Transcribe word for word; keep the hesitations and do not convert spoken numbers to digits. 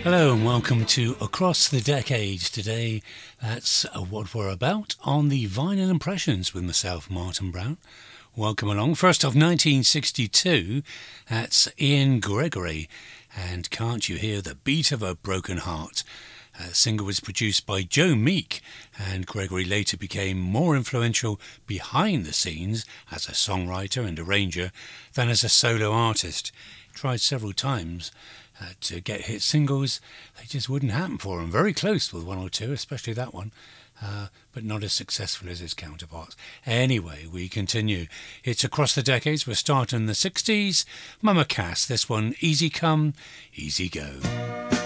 Hello and welcome to Across the Decades. Today, that's uh, what we're about on the Vinyl Impressions with myself, Martin Brown. Welcome along. First off, nineteen sixty-two, that's Ian Gregory, and Can't You Hear the Beat of a Broken Heart? Uh, the single was produced by Joe Meek, and Gregory later became more influential behind the scenes as a songwriter and arranger than as a solo artist. He tried several times uh, to get hit singles. They just wouldn't happen for him. Very close with one or two, especially that one, uh, but not as successful as his counterparts. Anyway, we continue. It's Across the Decades. We're starting in the sixties. Mama Cass, this one, Easy Come, Easy Go.